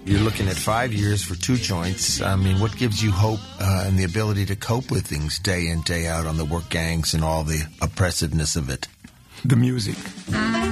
You're looking at 5 years for 2 joints. I mean, what gives you hope and the ability to cope with things day in, day out on the work gangs and all the oppressiveness of it? The music.